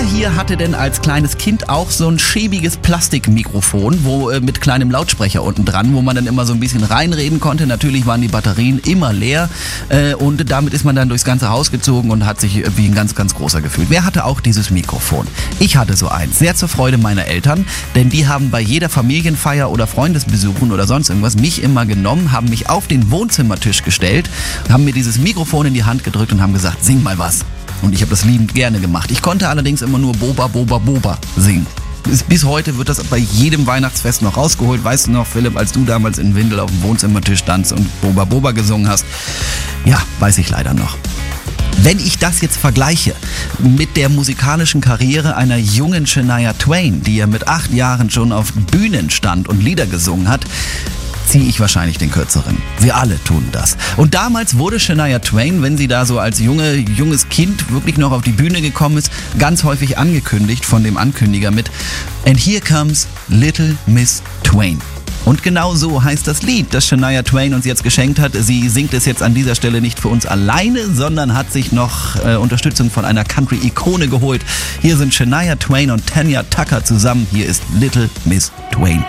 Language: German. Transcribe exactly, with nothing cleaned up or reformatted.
hier hatte denn als kleines Kind auch so ein schäbiges Plastikmikrofon, wo äh, mit kleinem Lautsprecher unten dran, wo man dann immer so ein bisschen reinreden konnte. Natürlich waren die Batterien immer leer äh, und damit ist man dann durchs ganze Haus gezogen und hat sich wie ein ganz, ganz großer gefühlt. Wer hatte auch dieses Mikrofon? Ich hatte so eins, sehr zur Freude meiner Eltern, denn die haben bei jeder Familienfeier oder Freundesbesuchen oder sonst irgendwas mich immer genommen, haben mich auf den Wohnzimmertisch gestellt, haben mir dieses Mikrofon in die Hand gedrückt und haben gesagt, sing mal was. Und ich habe das liebend gerne gemacht. Ich konnte allerdings immer nur Boba, Boba, Boba singen. Bis heute wird das bei jedem Weihnachtsfest noch rausgeholt. Weißt du noch, Philipp, als du damals in Windel auf dem Wohnzimmertisch standst und Boba, Boba gesungen hast? Ja, weiß ich leider noch. Wenn ich das jetzt vergleiche mit der musikalischen Karriere einer jungen Shania Twain, die ja mit acht Jahren schon auf Bühnen stand und Lieder gesungen hat, ziehe ich wahrscheinlich den kürzeren. Wir alle tun das. Und damals wurde Shania Twain, wenn sie da so als junge, junges Kind wirklich noch auf die Bühne gekommen ist, ganz häufig angekündigt von dem Ankündiger mit "And here comes Little Miss Twain". Und genau so heißt das Lied, das Shania Twain uns jetzt geschenkt hat. Sie singt es jetzt an dieser Stelle nicht für uns alleine, sondern hat sich noch äh, Unterstützung von einer Country-Ikone geholt. Hier sind Shania Twain und Tanya Tucker zusammen. Hier ist Little Miss Twain.